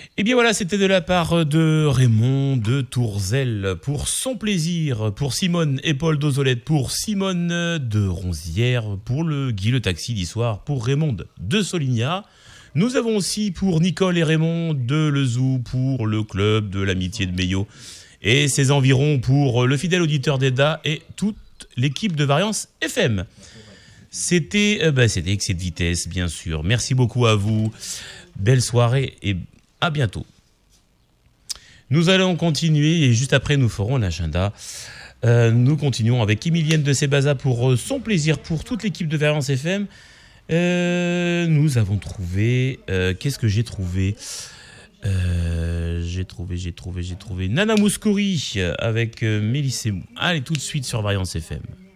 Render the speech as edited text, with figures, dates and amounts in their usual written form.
Et bien voilà, c'était de la part de Raymond de Tourzel pour son plaisir, pour Simone et Paul d'Ozolette, pour Simone de Ronzière, pour le Guy le Taxi d'Issoire, pour Raymond de Solignat. Nous avons aussi pour Nicole et Raymond de Lezou, pour le club de l'amitié de Meillot et ses environs pour le fidèle auditeur d'Eda et toute l'équipe de Variance FM. C'était Excès de vitesse, bien sûr. Merci beaucoup à vous. Belle soirée et à bientôt. Nous allons continuer et juste après nous ferons l'agenda. Nous continuons avec Emilienne de Sébaza pour son plaisir pour toute l'équipe de Variance FM. Nous avons trouvé... qu'est-ce que j'ai trouvé J'ai trouvé Nana Mouskouri avec Mélissé Mou. Allez, tout de suite sur Variance FM.